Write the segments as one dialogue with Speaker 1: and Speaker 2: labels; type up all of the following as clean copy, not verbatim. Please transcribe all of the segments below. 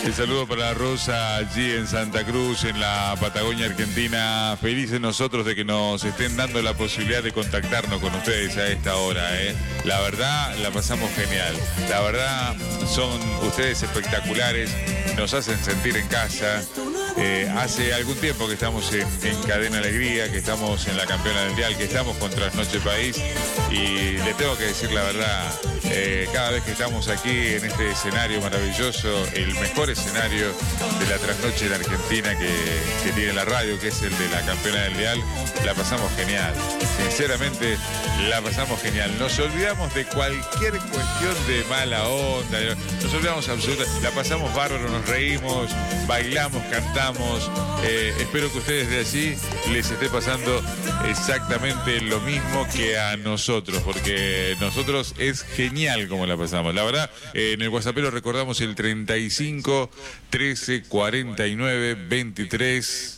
Speaker 1: El saludo para Rosa allí en Santa Cruz, en la Patagonia Argentina. Felices nosotros de que nos estén dando la posibilidad de contactarnos con ustedes a esta hora. La verdad, la pasamos genial. La verdad, son ustedes espectaculares. Nos hacen sentir en casa. Hace algún tiempo que estamos en Cadena Alegría, que estamos en la Campeona del Dial, que estamos con Trasnoche País. Y le tengo que decir la verdad, cada vez que estamos aquí en este escenario maravilloso, el mejor escenario de la trasnoche en Argentina que tiene la radio, que es el de la Campeona del Dial, la pasamos genial. Sinceramente, la pasamos genial. Nos olvidamos de cualquier cuestión de mala onda, nos olvidamos absolutamente, la pasamos bárbaro, nos reímos, bailamos, cantamos. Espero que ustedes de allí les esté pasando exactamente lo mismo que a nosotros, porque nosotros es genial como la pasamos. La verdad, en el WhatsAppero recordamos el 35 13 49 23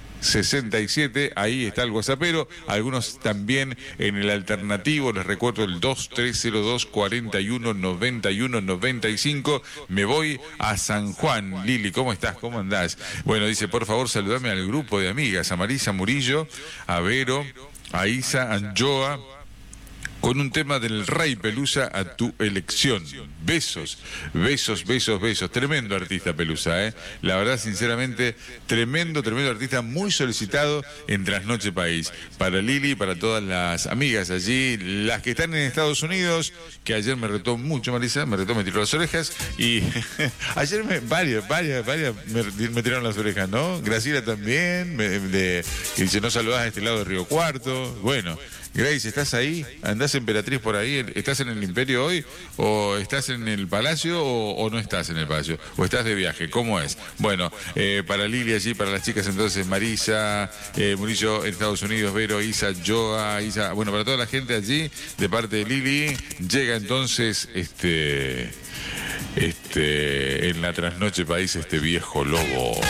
Speaker 1: 67, ahí está el WhatsAppero. Algunos también en el alternativo, les recuerdo el 2302 41 91 95. Me voy a San Juan. Lili, ¿cómo estás? ¿Cómo andás? Bueno, dice, por favor, saludame al grupo de amigas, a Marisa Murillo, a Vero, a Isa, a Anjoa, con un tema del Rey Pelusa, a tu elección. Besos, besos, besos, besos. Tremendo artista Pelusa, ¿eh? La verdad, sinceramente, tremendo artista, muy solicitado en Trasnoche País. Para Lili, para todas las amigas allí, las que están en Estados Unidos, que ayer me retó mucho, Marisa, me tiró las orejas, y ayer varias me tiraron las orejas, ¿no? Graciela también, que dice, no saludás a este lado de Río Cuarto. Bueno, Grace, ¿estás ahí? ¿Andás Emperatriz por ahí? ¿Estás en el Imperio hoy? ¿O estás en el Palacio o no estás en el Palacio? ¿O estás de viaje? ¿Cómo es? Bueno, para Lili allí, para las chicas entonces, Marisa, Murillo en Estados Unidos, Vero, Isa, Joa, Isa, bueno, para toda la gente allí, de parte de Lili, llega entonces en la Trasnoche País este viejo lobo.